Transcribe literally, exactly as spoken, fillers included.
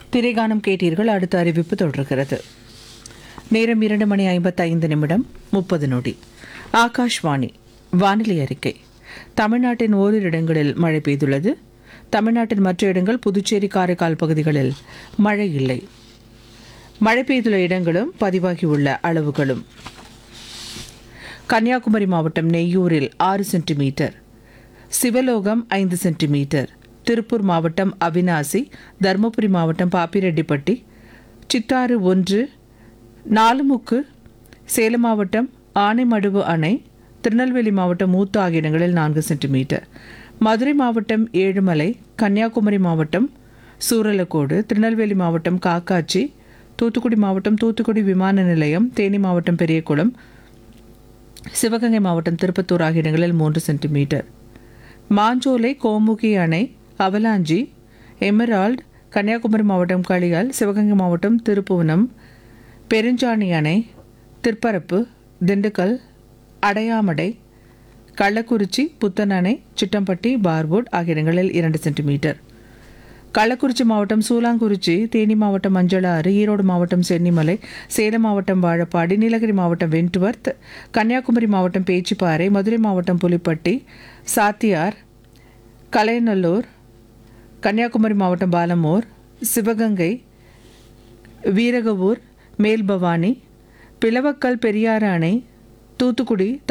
திரைகானம் கேட்டீர்கள். அடுத்த அறிவிப்பு தொடர்கிறது. நேரம் இரண்டு மணி ஐம்பத்தைந்து நிமிடம் முப்பது நொடி. ஆகாஷ்வாணி வானிலை அறிக்கை. தமிழ்நாட்டின் ஓரிரு இடங்களில் மழை பெய்துள்ளது. தமிழ்நாட்டின் மற்ற இடங்கள் புதுச்சேரி, காரைக்கால் பகுதிகளில் மழை இல்லை. மழை பெய்துள்ள இடங்களும் பதிவாகியுள்ள அளவுகளும்: கன்னியாகுமரி மாவட்டம் நெய்யூரில் ஆறு சென்டிமீட்டர், சிவலோகம் ஐந்து சென்டிமீட்டர், திருப்பூர் மாவட்டம் அவினாசி, தருமபுரி மாவட்டம் பாப்பிரெட்டிப்பட்டி, சித்தாறு ஒன்று, நாலுமுக்கு, சேலம் மாவட்டம் ஆனைமடுவு அணை, திருநெல்வேலி மாவட்டம் மூத்து ஆகிய இடங்களில் நான்கு சென்டிமீட்டர், மதுரை மாவட்டம் ஏழுமலை, கன்னியாகுமரி மாவட்டம் சூரலக்கோடு, திருநெல்வேலி மாவட்டம் காக்காட்சி, தூத்துக்குடி மாவட்டம் தூத்துக்குடி விமான நிலையம், தேனி மாவட்டம் பெரியகுளம், சிவகங்கை மாவட்டம் திருப்பத்தூர் ஆகிய இடங்களில் மூன்று சென்டிமீட்டர், மாஞ்சோலை, கோமுகி அணை, அவலாஞ்சி, எமரால்டு, கன்னியாகுமரி மாவட்டம் களியால், சிவகங்கை மாவட்டம் திருப்புவனம், பெருஞ்சாணி அணை, திருப்பரப்பு, திண்டுக்கல், அடையாமடை, கள்ளக்குறிச்சி, புத்தன் அணை, சிட்டம்பட்டி, பார்வுட் ஆகிய இடங்களில் இரண்டு சென்டிமீட்டர், கள்ளக்குறிச்சி மாவட்டம் சூலாங்குறிச்சி, தேனி மாவட்டம் மஞ்சளாறு, ஈரோடு மாவட்டம் சென்னிமலை, சேலம் மாவட்டம் வாழப்பாடி, நீலகிரி மாவட்டம் வென்ட்வர்த், கன்னியாகுமரி மாவட்டம் பேச்சிப்பாறை, மதுரை மாவட்டம் புலிப்பட்டி, சாத்தியார், கலையநல்லூர், கன்னியாகுமரி மாவட்டம் பாலமூர், சிவகங்கை, வீரகவூர், மேல்பவானி, பிளவக்கல் பெரியாறு அணை, தூத்துக்குடி,